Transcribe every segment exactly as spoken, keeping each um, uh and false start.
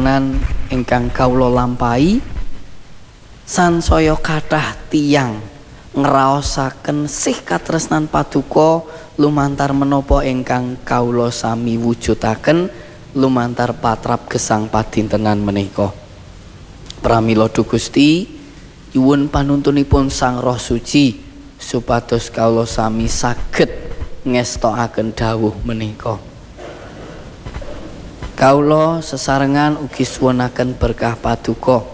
tenan ingkang kawula lampahi sansaya kathah tiyang ngraosaken sih katresnan paduka lumantar menapa ingkang kawula sami wujudaken lumantar patrap gesang padintenan menika. Pramila Du Gusti nyuwun panuntunipun Sang Roh Suci supados kawula sami saged ngestokaken dawuh menika. Kawula sesarengan ugi suwunaken berkah paduka.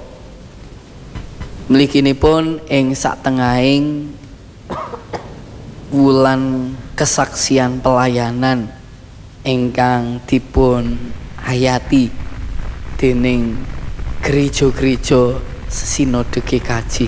Mliginipun ing satengahing wulan kesaksian pelayanan ingkang dipun hayati dening gereja-gereja Sinode G K J.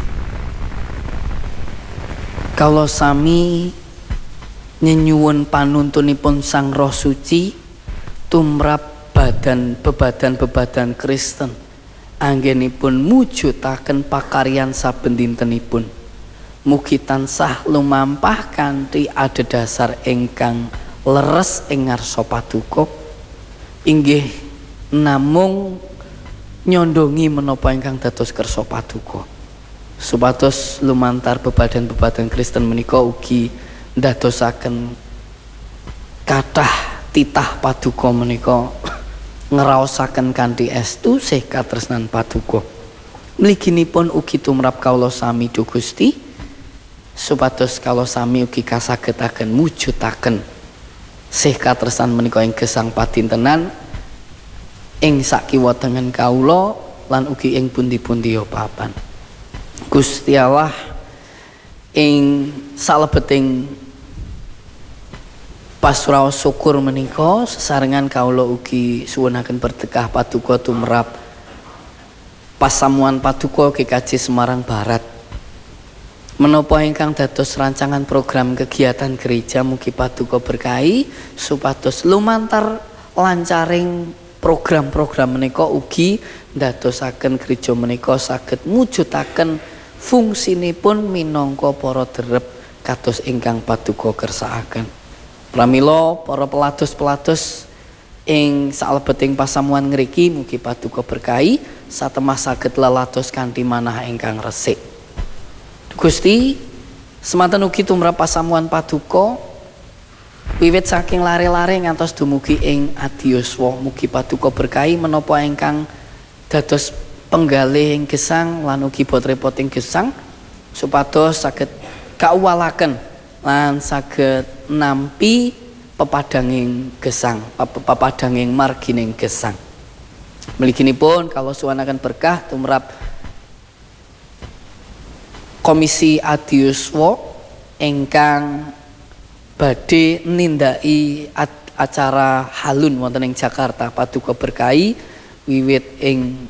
Kawula sami nyenyuwun panuntunipun Sang Roh Suci tumrap badan bebadan-bebadan Kristen anggenipun mujudaken pakaryan saben dintenipun. Mugi tansah lumampah kanthi adhedhasar ingkang leres ing ngarsa paduka inggih namung nyondongi menapa ingkang dados kersa paduka. Supados lumantar bebadan-bebadan Kristen menika ugi ndadosaken kathah titah paduka menika ngraosaken kanthi estu sih katresnan paduka. Mliginipun ugi tumrap kawula sami Du Gusti supados kawula sami ugi kasagetaken mujudaken sih katresnan menika ing gesang padintenan ing sakiwa tengen kawula lan ugi ing pundi-pundi papan. Gusti Allah ing salebeting pasraos syukur menika sesarengan kawula ugi suwunaken berkah paduka tumrap pasamuan paduka G K J Semarang Barat. Menapa ingkang dados rancangan program kegiatan gereja mugi paduka berkahi supados lumantar lancaring program-program menika ugi ndadosaken gereja menika saged mujudaken fungsinipun minangka para derep kados ingkang paduka kersakaken. Pramila para pelados-pelados ing salebeting pasamuan ngriki mugi paduka berkahi satemah saged lelados kanthi manah ingkang resik. Gusti semanten ugi tumrap pasamuan paduka wiwit saking lare-lare ngantos dumugi ing adiyuswa mugi paduka berkahi menapa ingkang dados penggalih ing gesang lan ugi bot-repot ing gesang supados saged kauwalaken lan saged nampi pepadanging gesang pepadanging margining gesang. Mliginipun kalau suwanaken berkah tumrap Komisi Adiyuswa ingkang badhe nindaki acara halun wonten ing Jakarta paduka berkahi wiwit ing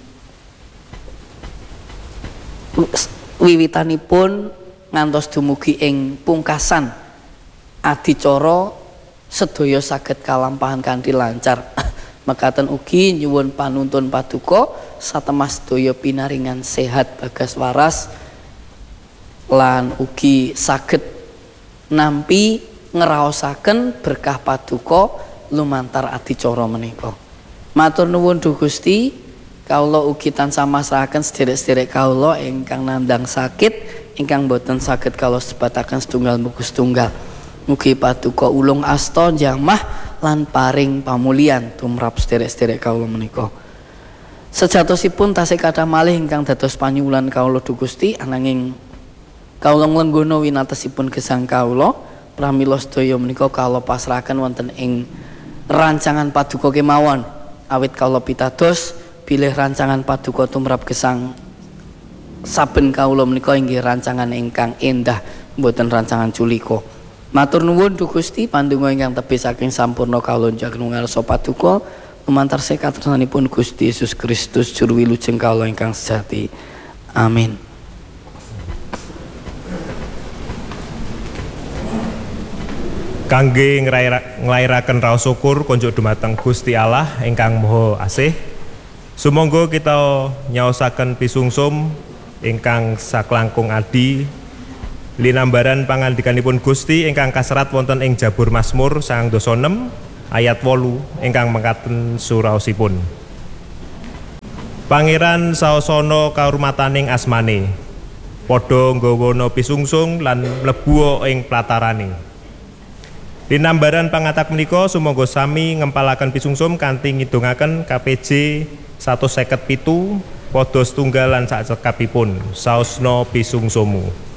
wiwitanipun ngantos dumugi ing pungkasan adicara sedaya saged kalampahan kanthi lancar. Mekaten ugi nyuwun panuntun paduka satemah sedaya pinaringan sehat bagas waras lan ugi saged nampi ngraosaken berkah paduka lumantar adicara menika. Matur nuwun Du Gusti, kawula ugi tansah masrahaken sederek-sederek kawula ingkang nandang sakit ingkang boten saged kawula sebataken setunggal mugi setunggal. Mugi paduka ulung asta jamah lan paring pamulian tumrap sederek-sederek kawula menika. Sejatosipun tasih kathah malih ingkang dados panyuwulan kawula Du Gusti ananging kawula nglenggono winatosipun gesang kawula pramila sedaya menika kawula pasrahaken wonten ing rancangan paduka kemawon awit kawula pitados bilih rancangan paduka tumrap gesang saben kawula menika inggih rancangan ingkang endah mboten rancangan culika. Matur nuwun Du Gusti pandonga ingkang tebih saking sampurna kawula njaken ngarsa paduka lumantar sekatresnanipun Gusti Yesus Kristus juru wilujeng kawula ingkang sejati. Amin. Kangge nglairaken raos syukur konjuk dumateng Gusti Allah ingkang Maha Asih. Sumangga kita nyaosaken pisungsum ingkang saklangkung adi linambaran pangandikanipun Gusti ingkang kaserat wonten ing Jabur Mazmur sangang dasa enem ayat wolu ingkang mekaten suraosipun. Pangeran saosana kaurmataning asmane, padha nggawana pisungsung lan mlebu ing platarane. Linambaran pangatak menika sumangga sami ngempalaken pisungsum kanthi ngidungaken K P J seratus seket pitu padha setunggal lan sak cekapipun saosna pisungsumu.